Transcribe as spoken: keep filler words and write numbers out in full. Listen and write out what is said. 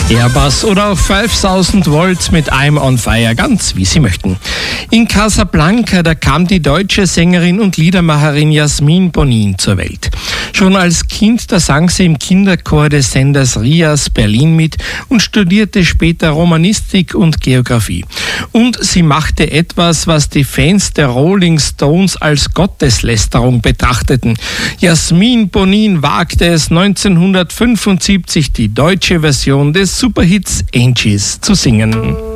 Airbus oder auch fünftausend Volt mit I'm on Fire, ganz wie Sie möchten. In Casablanca, da kam die deutsche Sängerin und Liedermacherin Jasmin Bonnin zur Welt. Schon als Kind, da sang sie im Kinderchor des Senders RIAS Berlin mit und studierte später Romanistik und Geografie. Und sie machte etwas, was die Fans der Rolling Stones als Gotteslästerung betrachteten. Jasmin Bonnin wagte es neunzehnhundertfünfundsiebzig, die deutsche Version des Superhits Angies zu singen.